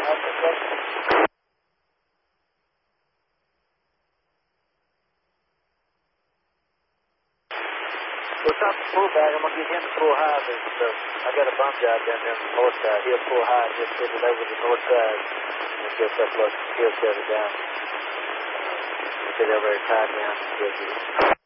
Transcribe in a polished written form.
What's up, pull back? I'm going to get him to pull high. I got a bump job down there on the north side. He'll pull high and just put it over the north side. And just up, look, he'll shut it down. Get over very tight down.